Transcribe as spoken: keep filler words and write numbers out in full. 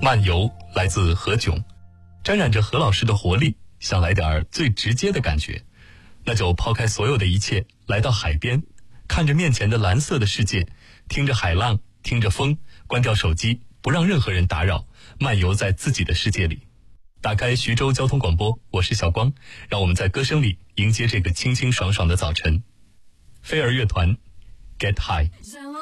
漫游来自何炅，沾染着何老师的活力，想来点最直接的感觉，那就抛开所有的一切，来到海边，看着面前的蓝色的世界，听着海浪，听着风，关掉手机，不让任何人打扰，漫游在自己的世界里。打开徐州交通广播，我是小光，让我们在歌声里迎接这个清清爽爽的早晨。飞儿乐团 Get High。